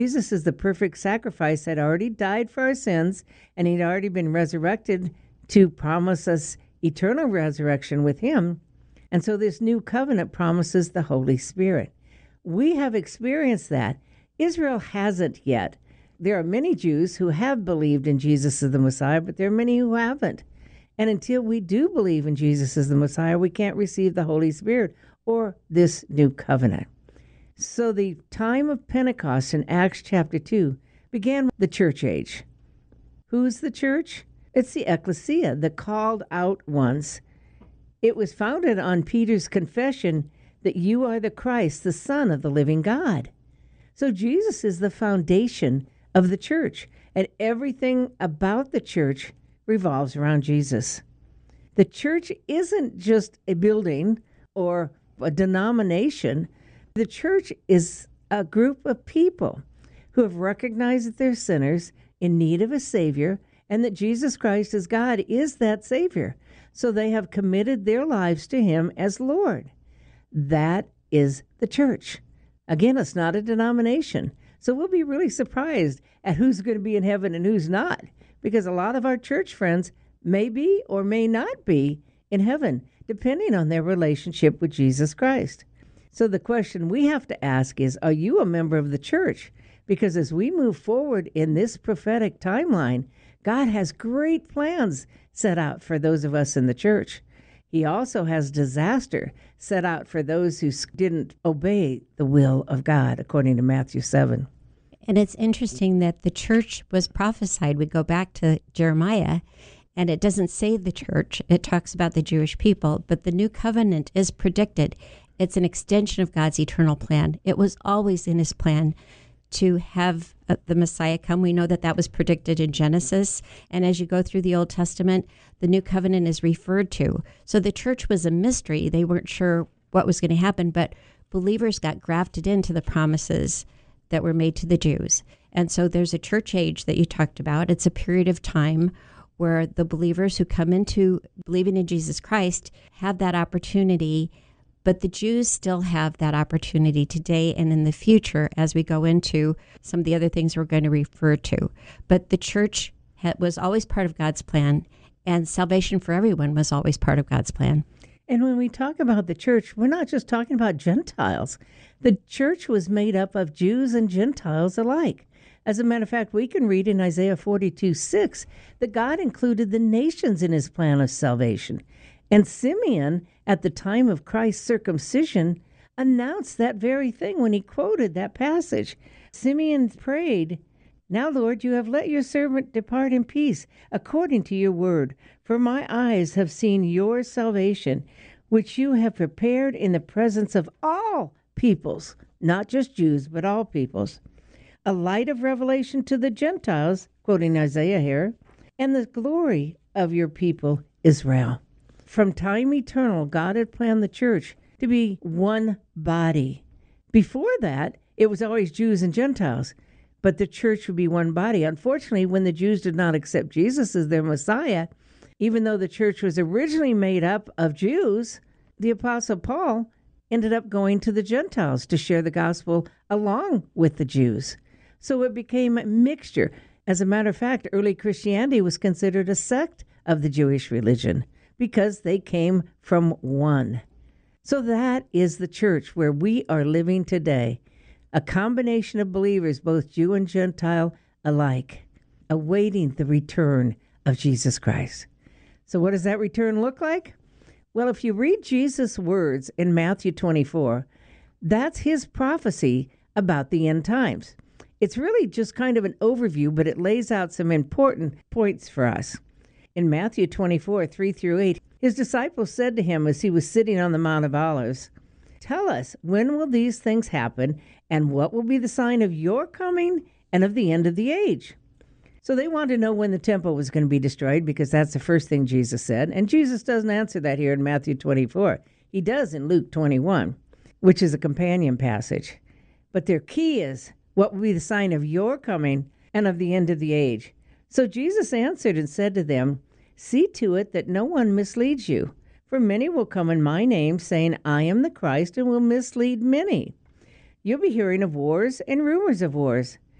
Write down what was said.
Jesus is the perfect sacrifice that already died for our sins, and he'd already been resurrected to promise us eternal resurrection with him. And so this new covenant promises the Holy Spirit. We have experienced that. Israel hasn't yet. There are many Jews who have believed in Jesus as the Messiah, but there are many who haven't. And until we do believe in Jesus as the Messiah, we can't receive the Holy Spirit or this new covenant. So the time of Pentecost in Acts chapter 2 began with the church age. Who's the church? It's the ecclesia, the called out ones. It was founded on Peter's confession that you are the Christ, the Son of the living God. So Jesus is the foundation of the church, and everything about the church revolves around Jesus. The church isn't just a building or a denomination. The church is a group of people who have recognized that they're sinners in need of a Savior, and that Jesus Christ as God is that Savior. So they have committed their lives to him as Lord. That is the church. Again, it's not a denomination. So we'll be really surprised at who's going to be in heaven and who's not, because a lot of our church friends may be or may not be in heaven, depending on their relationship with Jesus Christ. So the question we have to ask is, are you a member of the church? Because as we move forward in this prophetic timeline, God has great plans set out for those of us in the church. He also has disaster set out for those who didn't obey the will of God, according to Matthew 7. And it's interesting that the church was prophesied. We go back to Jeremiah, and it doesn't say the church. It talks about the Jewish people, but the new covenant is predicted. It's an extension of God's eternal plan. It was always in his plan to have the Messiah come. We know that that was predicted in Genesis. And as you go through the Old Testament, the new covenant is referred to. So the church was a mystery. They weren't sure what was going to happen, but believers got grafted into the promises that were made to the Jews. And so there's a church age that you talked about. It's a period of time where the believers who come into believing in Jesus Christ have that opportunity. But the Jews still have that opportunity today and in the future as we go into some of the other things we're going to refer to. But the church was always part of God's plan, and salvation for everyone was always part of God's plan. And when we talk about the church, we're not just talking about Gentiles. The church was made up of Jews and Gentiles alike. As a matter of fact, we can read in Isaiah 42:6 that God included the nations in his plan of salvation. And Simeon, at the time of Christ's circumcision, announced that very thing when he quoted that passage. Simeon prayed, "Now, Lord, you have let your servant depart in peace, according to your word. For my eyes have seen your salvation, which you have prepared in the presence of all peoples," not just Jews, but all peoples. "A light of revelation to the Gentiles," quoting Isaiah here, "and the glory of your people Israel." From time eternal, God had planned the church to be one body. Before that, it was always Jews and Gentiles, but the church would be one body. Unfortunately, when the Jews did not accept Jesus as their Messiah, even though the church was originally made up of Jews, the Apostle Paul ended up going to the Gentiles to share the gospel along with the Jews. So it became a mixture. As a matter of fact, early Christianity was considered a sect of the Jewish religion, because they came from one. So that is the church where we are living today, a combination of believers, both Jew and Gentile alike, awaiting the return of Jesus Christ. So what does that return look like? Well, if you read Jesus' words in Matthew 24, that's his prophecy about the end times. It's really just kind of an overview, but it lays out some important points for us. In Matthew 24, 3-8, his disciples said to him as he was sitting on the Mount of Olives, "Tell us, when will these things happen, and what will be the sign of your coming and of the end of the age?" So they wanted to know when the temple was going to be destroyed, because that's the first thing Jesus said. And Jesus doesn't answer that here in Matthew 24. He does in Luke 21, which is a companion passage. But their key is, what will be the sign of your coming and of the end of the age? So Jesus answered and said to them, "See to it that no one misleads you. For many will come in my name, saying, 'I am the Christ,' and will mislead many. You'll be hearing of wars and rumors of wars.